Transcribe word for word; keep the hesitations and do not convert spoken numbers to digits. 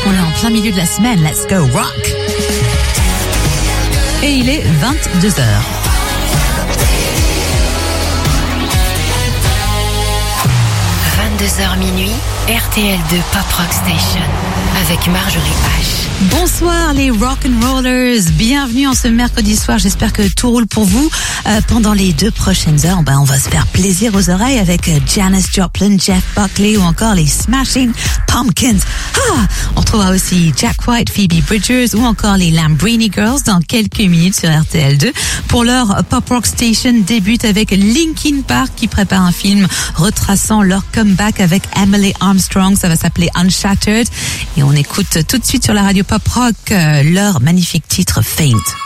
puisqu'on est en plein milieu de la semaine. Let's go rock! Et il est vingt-deux heures. vingt-deux heures minuit, R T L deux Pop Rock Station avec Marjorie H. Bonsoir les rock'n'rollers, bienvenue en ce mercredi soir, j'espère que tout roule pour vous. Euh, pendant les deux prochaines heures, ben, on va se faire plaisir aux oreilles avec Janis Joplin, Jeff Buckley ou encore les Smashing Pumpkins. Ah, on retrouvera aussi Jack White, Phoebe Bridgers ou encore les Lambrini Girls dans quelques minutes sur R T L deux. Pour l'heure, Pop Rock Station débute avec Linkin Park qui prépare un film retraçant leur comeback avec Emily Armstrong. Ça va s'appeler Unshattered et on écoute tout de suite sur la radio Pop Rock euh, leur magnifique titre Faint.